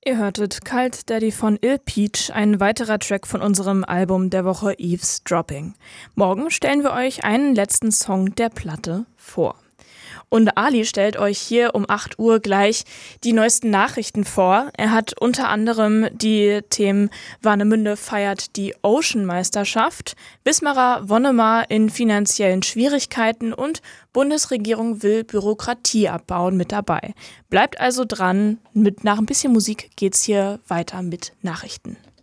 Ihr hörtet Cult Daddy von Ill Peach, ein weiterer Track von unserem Album der Woche Eavesdropping. Morgen stellen wir euch einen letzten Song der Platte vor. Und Ali stellt euch hier um 8 Uhr gleich die neuesten Nachrichten vor. Er hat unter anderem die Themen Warnemünde feiert die Ocean-Meisterschaft, Wismarer Wonnemar in finanziellen Schwierigkeiten und Bundesregierung will Bürokratie abbauen mit dabei. Bleibt also dran, nach ein bisschen Musik geht's hier weiter mit Nachrichten.